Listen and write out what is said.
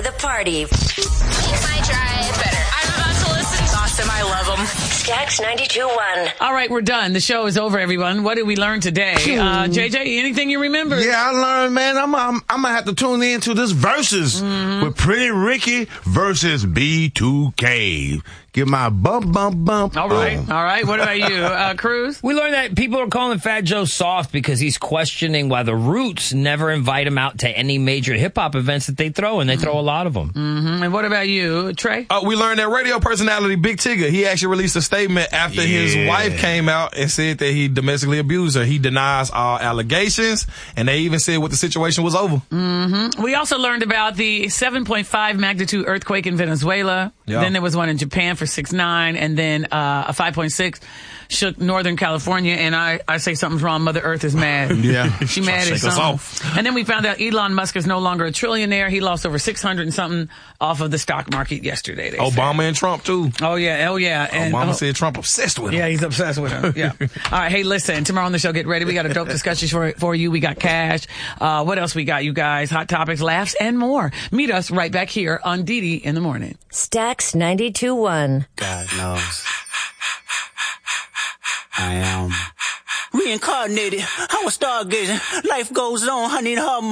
for the party. Makes my drive better. I'm about to listen. Awesome. I love them. Stax 92.1. All right, we're done. The show is over, everyone. What did we learn today? JJ, anything you remember? Yeah, I learned, man. I'm gonna have to tune into this Versus with Pretty Ricky versus B2K. Give my bump. All right. All right. What about you, Cruz? We learned that people are calling Fat Joe soft because he's questioning why the Roots never invite him out to any major hip-hop events that they throw, and they throw a lot of them. Mm-hmm. And what about you, Trey? We learned that radio personality Big Tigger, he actually released a statement after his wife came out and said that he domestically abused her. He denies all allegations, and they even said what the situation was over. Mm-hmm. We also learned about the 7.5 magnitude earthquake in Venezuela. Yeah. Then there was one in Japan for 6.9, and then a 5.6 shook Northern California. And I say something's wrong. Mother Earth is mad. Yeah. She mad at something. And then we found out Elon Musk is no longer a trillionaire. He lost over 600 and something off of the stock market yesterday. They Obama said. and Trump, too. Oh, yeah. And Obama said Trump obsessed with him. Yeah, he's obsessed with him. Yeah. All right. Hey, listen, tomorrow on the show, get ready. We got a dope discussion for you. We got cash. What else we got, you guys? Hot topics, laughs, and more. Meet us right back here on Didi in the morning. Stax 92.1. God knows. I am reincarnated. I was stargazing. Life goes on. I need her.